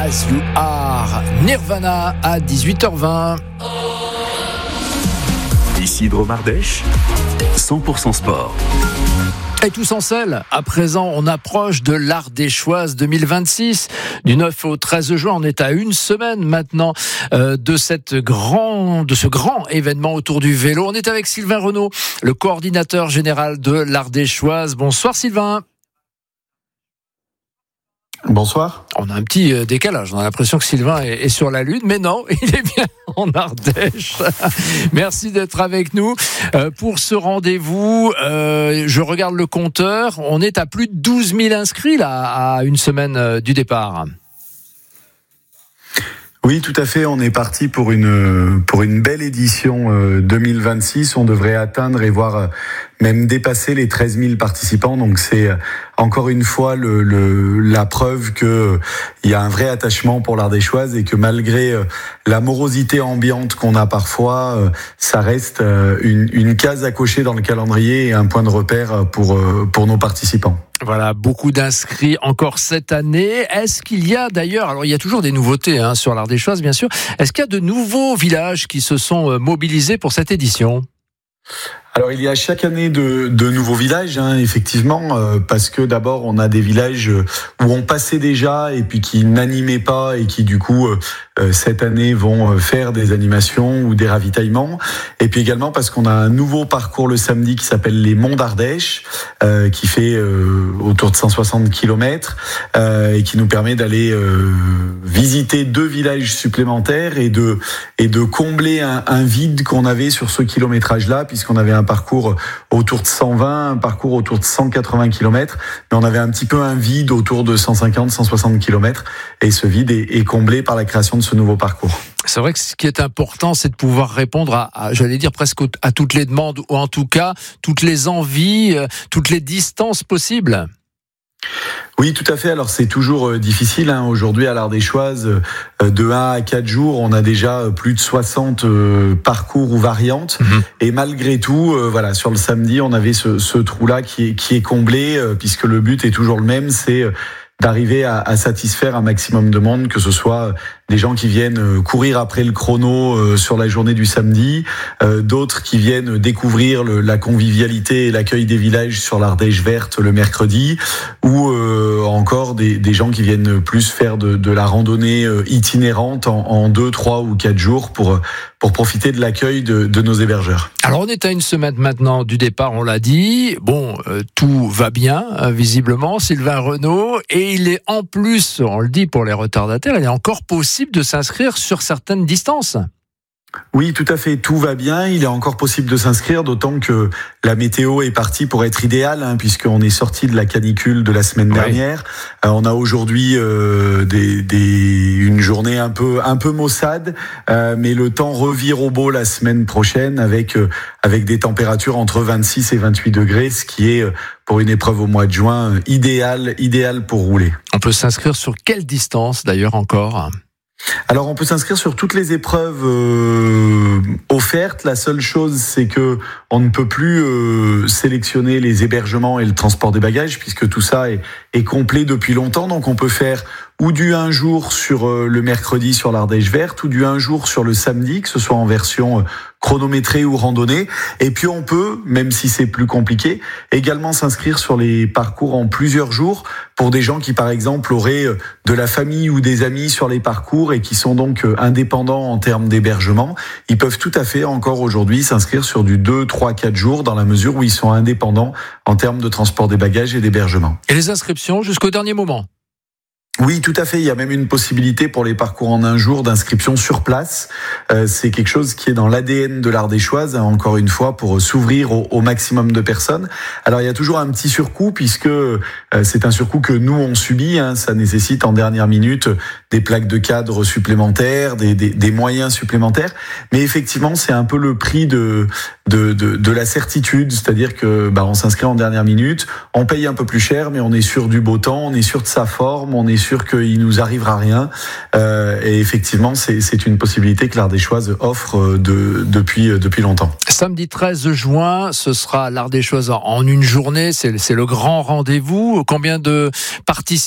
As You Are, Nirvana à 18h20. Ici Drôme Ardèche, 100% sport. Et tous en selle. À présent, on approche de l'Ardéchoise 2026. Du 9 au 13 juin, on est à une semaine maintenant de ce grand événement autour du vélo. On est avec Sylvain Renaud, le coordinateur général de l'Ardéchoise. Bonsoir Sylvain. Bonsoir. On a un petit décalage, on a l'impression que Sylvain est sur la Lune, mais non, il est bien en Ardèche. Merci d'être avec nous pour ce rendez-vous. Je regarde le compteur, on est à plus de 12 000 inscrits là, à une semaine du départ. Oui, tout à fait. On est parti pour une belle édition 2026. On devrait atteindre et voire même dépasser les 13 000 participants. Donc c'est encore une fois la preuve que il y a un vrai attachement pour l'Ardéchoise et que malgré la morosité ambiante qu'on a parfois, ça reste une case à cocher dans le calendrier et un point de repère pour nos participants. Voilà, beaucoup d'inscrits encore cette année. Est-ce qu'il y a d'ailleurs, alors il y a toujours des nouveautés sur l'Ardéchoise bien sûr, est-ce qu'il y a de nouveaux villages qui se sont mobilisés pour cette édition ? Alors il y a chaque année de nouveaux villages, effectivement, parce que d'abord on a des villages où on passait déjà et puis qui n'animaient pas et qui du coup cette année vont faire des animations ou des ravitaillements. Et puis également parce qu'on a un nouveau parcours le samedi qui s'appelle les Monts d'Ardèche, qui fait autour de 160 km et qui nous permet d'aller visiter 2 villages supplémentaires et de combler un vide qu'on avait sur ce kilométrage-là, puisqu'on avait un parcours autour de 120, un parcours autour de 180 km, mais on avait un petit peu un vide autour de 150, 160 km, et ce vide est comblé par la création de ce nouveau parcours. C'est vrai que ce qui est important, c'est de pouvoir répondre à j'allais dire presque à toutes les demandes, ou en tout cas toutes les envies, toutes les distances possibles. Oui, tout à fait. Alors c'est toujours difficile. Aujourd'hui à l'Ardéchoise, de 1 à 4 jours, on a déjà plus de 60 parcours ou variantes. Et malgré tout, sur le samedi, on avait ce trou-là qui est comblé, puisque le but est toujours le même, c'est d'arriver à satisfaire un maximum de monde, que ce soit des gens qui viennent courir après le chrono sur la journée du samedi, d'autres qui viennent découvrir la convivialité et l'accueil des villages sur l'Ardèche verte le mercredi, ou encore des gens qui viennent plus faire de la randonnée itinérante en 2, 3 ou 4 jours pour profiter de l'accueil de nos hébergeurs. Alors on est à une semaine maintenant du départ, on l'a dit. Bon, tout va bien, visiblement, Sylvain Renaud, et il est en plus, on le dit pour les retardataires, il est encore possible de s'inscrire sur certaines distances. Oui, tout à fait, tout va bien. Il est encore possible de s'inscrire, d'autant que la météo est partie pour être idéale, puisqu'on est sorti de la canicule de la semaine dernière. On a aujourd'hui une journée un peu maussade, mais le temps revire au beau la semaine prochaine avec des températures entre 26 et 28 degrés, ce qui est pour une épreuve au mois de juin idéal pour rouler. On peut s'inscrire sur quelle distance d'ailleurs encore ? Alors on peut s'inscrire sur toutes les épreuves offertes. La seule chose, c'est que on ne peut plus sélectionner les hébergements et le transport des bagages, puisque tout ça est complet depuis longtemps. Donc on peut faire ou du 1 jour sur le mercredi sur l'Ardèche verte, ou du 1 jour sur le samedi, que ce soit en version chronométrée ou randonnée. Et puis on peut, même si c'est plus compliqué, également s'inscrire sur les parcours en plusieurs jours pour des gens qui, par exemple, auraient de la famille ou des amis sur les parcours et qui sont donc indépendants en termes d'hébergement. Ils peuvent tout à fait encore aujourd'hui s'inscrire sur du 2, 3, 4 jours dans la mesure où ils sont indépendants en termes de transport des bagages et d'hébergement. Et les inscriptions jusqu'au dernier moment ? Oui, tout à fait. Il y a même une possibilité pour les parcours en 1 jour d'inscription sur place. C'est quelque chose qui est dans l'ADN de l'Ardéchoise, encore une fois, pour s'ouvrir au maximum de personnes. Alors, il y a toujours un petit surcoût, puisque c'est un surcoût que nous, on subit. Ça nécessite en dernière minute des plaques de cadre supplémentaires, des moyens supplémentaires. Mais effectivement, c'est un peu le prix de la certitude. C'est-à-dire que on s'inscrit en dernière minute, on paye un peu plus cher, mais on est sûr du beau temps, on est sûr de sa forme, on est sûr qu'il nous arrivera rien. Et effectivement, c'est une possibilité que l'Ardéchoise offre depuis longtemps. Samedi 13 juin, ce sera l'Ardéchoise en une journée. C'est le grand rendez-vous. Combien de participants